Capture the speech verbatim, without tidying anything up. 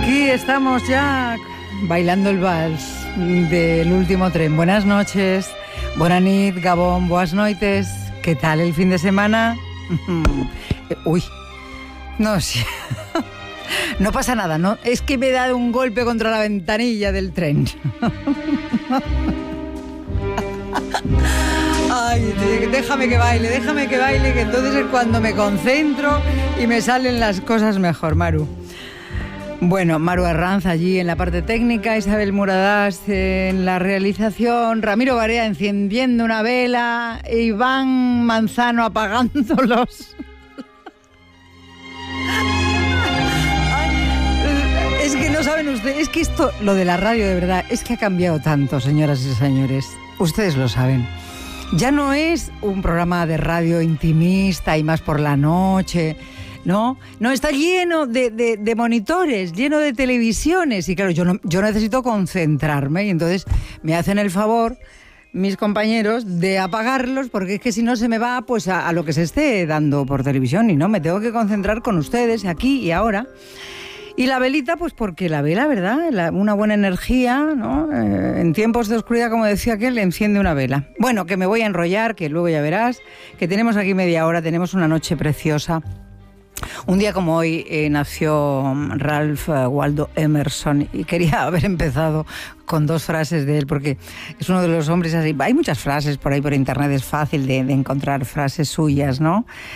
Aquí estamos ya bailando el vals del último tren. Buenas noches, bona nit, Gabón, boas noites. ¿Qué tal el fin de semana? Uy, no sé. No pasa nada, ¿no? Es que me he dado un golpe contra la ventanilla del tren. Ay, déjame que baile, déjame que baile, que entonces es cuando me concentro y me salen las cosas mejor, Maru. Bueno, Maru Arranz allí en la parte técnica, Isabel Muradas en la realización, Ramiro Barea encendiendo una vela, Iván Manzano apagándolos. Es que no saben ustedes, es que esto, lo de la radio de verdad, es que ha cambiado tanto, señoras y señores. Ustedes lo saben. Ya no es un programa de radio intimista y más por la noche. No, no, está lleno de, de, de monitores, lleno de televisiones. Y claro, yo, no, yo necesito concentrarme y entonces me hacen el favor mis compañeros de apagarlos porque es que si no se me va pues a, a lo que se esté dando por televisión y no, me tengo que concentrar con ustedes aquí y ahora. Y la velita, pues porque la vela, ¿verdad? La, una buena energía, ¿no? Eh, en tiempos de oscuridad, como decía aquel, enciende una vela. Bueno, que me voy a enrollar, que luego ya verás, que tenemos aquí media hora, tenemos una noche preciosa. Un día como hoy eh, nació Ralph Waldo Emerson y quería haber empezado con dos frases de él porque es uno de los hombres así. Hay muchas frases por ahí por internet, es fácil de, de encontrar frases suyas, ¿no?